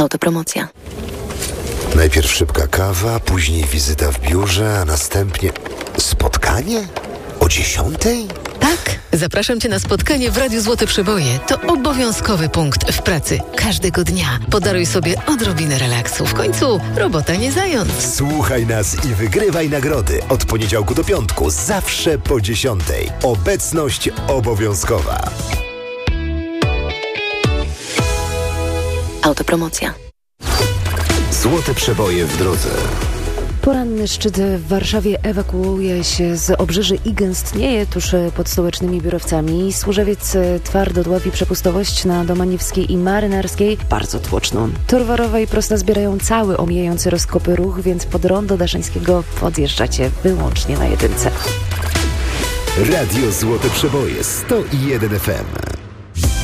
Autopromocja. Najpierw szybka kawa, później wizyta w biurze, a następnie spotkanie? O 10:00? Tak, zapraszam Cię na spotkanie w Radiu Złote Przeboje. To obowiązkowy punkt w pracy każdego dnia. Podaruj sobie odrobinę relaksu. W końcu robota nie zając. Słuchaj nas i wygrywaj nagrody. Od poniedziałku do piątku, zawsze po 10:00. Obecność obowiązkowa. Autopromocja. Złote Przeboje w drodze. Poranny szczyt w Warszawie ewakuuje się z obrzeży i gęstnieje tuż pod stołecznymi biurowcami. Służewiec twardo dławi przepustowość na Domaniewskiej i Marynarskiej, bardzo tłoczno. Torwarowa i Prosta zbierają cały omijający rozkopy ruch, więc pod rondo Daszyńskiego podjeżdżacie wyłącznie na jedynce. Radio Złote Przeboje 101 FM.